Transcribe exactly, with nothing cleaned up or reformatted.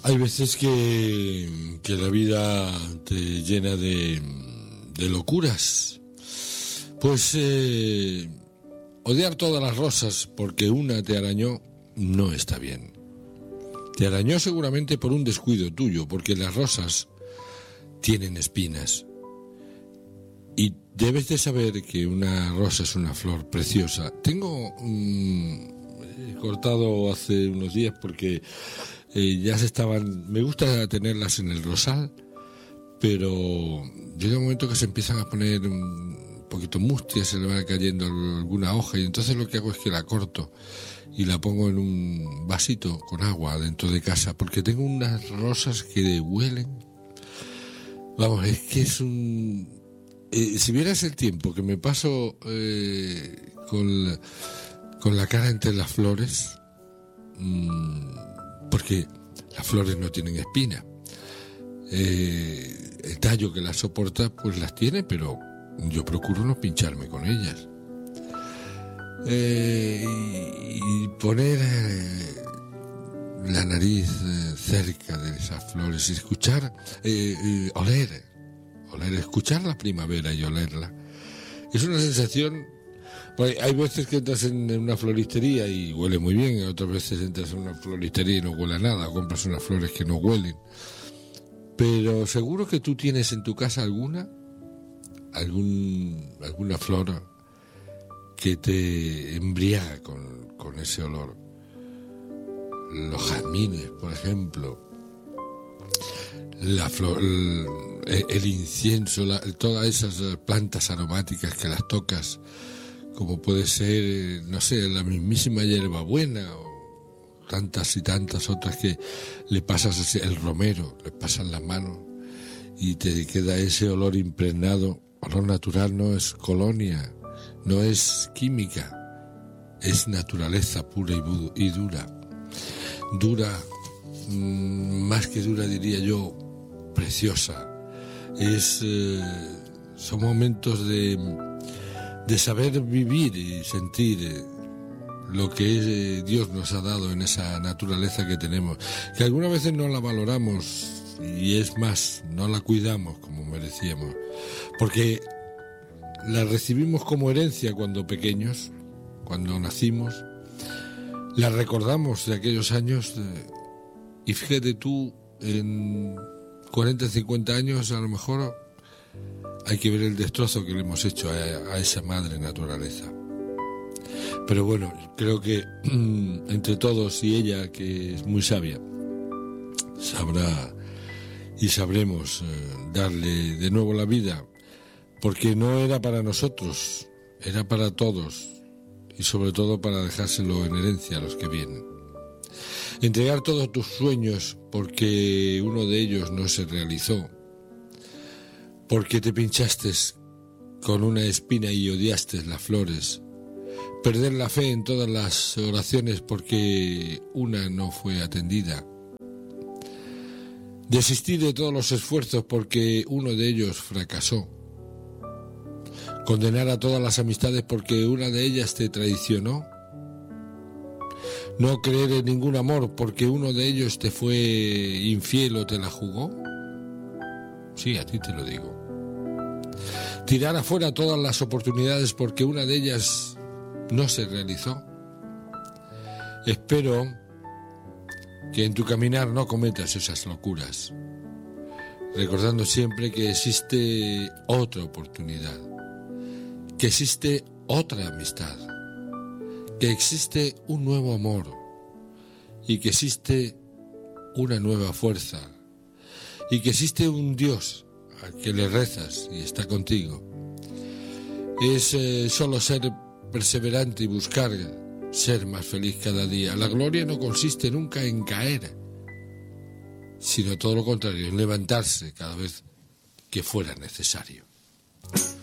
Hay veces que, que la vida te llena de, de locuras. Pues eh, odiar todas las rosas porque una te arañó no está bien. Te arañó seguramente por un descuido tuyo, porque las rosas tienen espinas. Y debes de saber que una rosa es una flor preciosa. Tengo mmm, he cortado hace unos días porque eh, ya se estaban... Me gusta tenerlas en el rosal, pero llega un momento que se empiezan a poner un poquito mustias, se le va cayendo alguna hoja, y entonces lo que hago es que la corto y la pongo en un vasito con agua dentro de casa, porque tengo unas rosas que huelen. Vamos, es que es un... Eh, si vieras el tiempo que me paso eh, con, la, con la cara entre las flores, mmm, porque las flores no tienen espina. Eh, el tallo que las soporta pues las tiene, pero yo procuro no pincharme con ellas. Eh, y, y poner eh, la nariz eh, cerca de esas flores y escuchar, eh, eh, oler, oler, escuchar la primavera y olerla. Es una sensación. Pues hay veces que entras en una floristería y huele muy bien, otras veces entras en una floristería y no huele a nada, compras unas flores que no huelen. Pero seguro que tú tienes en tu casa alguna, algún, alguna flor que te embriaga con, con ese olor. Los jazmines, por ejemplo, la flor, el, el incienso, la, todas esas plantas aromáticas que las tocas, como puede ser, no sé, la mismísima hierbabuena o tantas y tantas otras que le pasas así, el romero, le pasas las manos y te queda ese olor impregnado. Olor natural, no es colonia, no es química, es naturaleza pura y, y dura. Dura, mmm, más que dura diría yo, preciosa. Es, eh, son momentos de, de saber vivir y sentir eh, lo que es, eh, Dios nos ha dado en esa naturaleza que tenemos, que algunas veces no la valoramos y es más, no la cuidamos como merecíamos, porque la recibimos como herencia cuando pequeños, cuando nacimos, la recordamos de aquellos años eh, y fíjate tú, en cuarenta, cincuenta años a lo mejor hay que ver el destrozo que le hemos hecho a, a esa madre naturaleza. Pero bueno, creo que entre todos y ella, que es muy sabia, sabrá y sabremos eh, darle de nuevo la vida, porque no era para nosotros, era para todos, y sobre todo para dejárselo en herencia a los que vienen. Entregar todos tus sueños porque uno de ellos no se realizó, porque te pinchaste con una espina y odiaste las flores, perder la fe en todas las oraciones porque una no fue atendida, desistir de todos los esfuerzos porque uno de ellos fracasó, condenar a todas las amistades porque una de ellas te traicionó, no creer en ningún amor porque uno de ellos te fue infiel o te la jugó. Sí, a ti te lo digo. Tirar afuera todas las oportunidades porque una de ellas no se realizó. Espero que en tu caminar no cometas esas locuras, recordando siempre que existe otra oportunidad, que existe otra amistad, que existe un nuevo amor y que existe una nueva fuerza y que existe un Dios al que le rezas y está contigo. Es eh, solo ser perseverante y buscar ser más feliz cada día. La gloria no consiste nunca en caer, sino todo lo contrario, en levantarse cada vez que fuera necesario.